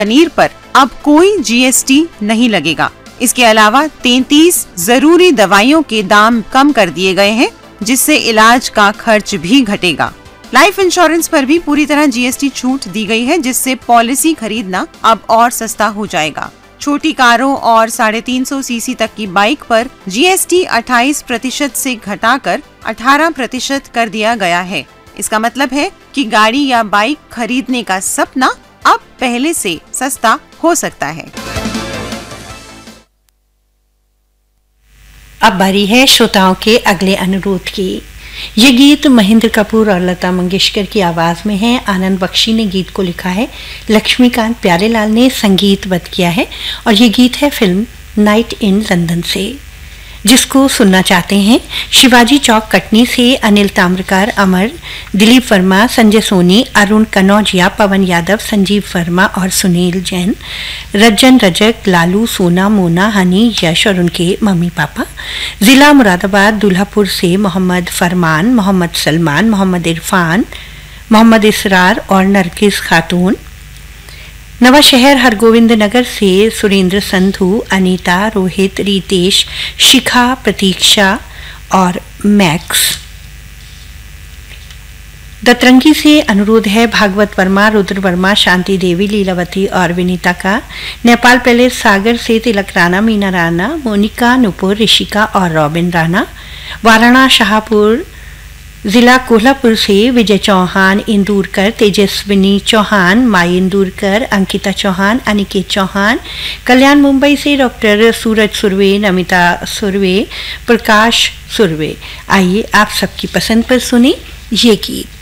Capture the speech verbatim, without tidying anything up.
पनीर पर अब कोई जीएसटी नहीं लगेगा। इसके अलावा तैंतीस जरूरी दवाइयों के दाम कम कर दिए गए हैं, जिससे इलाज का खर्च भी घटेगा। लाइफ इंश्योरेंस पर भी पूरी तरह जीएसटी छूट दी गई है, जिससे पॉलिसी खरीदना अब और सस्ता हो जाएगा। छोटी कारों और साढ़े तीन सौ सीसी तक की बाइक पर जीएसटी अट्ठाईस प्रतिशत से घटाकर अठारह प्रतिशत कर दिया गया है। इसका मतलब है कि गाड़ी या बाइक खरीदने का सपना अब पहले से सस्ता हो सकता है। अब बारी है श्रोताओं के अगले अनुरोध की। ये गीत महेंद्र कपूर और लता मंगेशकर की आवाज में है। आनंद बख्शी ने गीत को लिखा है, लक्ष्मीकांत प्यारेलाल ने संगीतबद्ध किया है और ये गीत है फिल्म नाइट इन लंदन से, जिसको सुनना चाहते हैं शिवाजी चौक कटनी से अनिल ताम्रकार, अमर, दिलीप वर्मा, संजय सोनी, अरुण कनौजिया, पवन यादव, संजीव वर्मा और सुनील जैन, रज्जन रजक, लालू, सोना, मोना, हनी, यश और उनके मम्मी पापा। जिला मुरादाबाद दुल्हापुर से मोहम्मद फरमान, मोहम्मद सलमान, मोहम्मद इरफान, मोहम्मद इसरार और नरगिस खातून। नवा शहर हरगोविंद नगर से सुरेंद्र संधू, अनीता, रोहित, रितेश, शिखा, प्रतीक्षा और मैक्स। दतरंगी से अनुरोध है भागवत वर्मा, रुद्र वर्मा, शांति देवी, लीलावती और विनीता का। नेपाल पैलेस सागर से तिलक राणा, मीना राणा, मोनिका, नुपुर, ऋषिका और रॉबिन राणा। वाराणा शाहपुर जिला कोल्हापुर से विजय चौहान, इंदूरकर, तेजस्विनी चौहान, माई इंदूरकर, अंकिता चौहान, अनिकेत चौहान। कल्याण मुंबई से डॉक्टर सूरज सुरवे, नमिता सुरवे, प्रकाश सुरवे। आइए आप सबकी पसंद पर सुने ये गीत।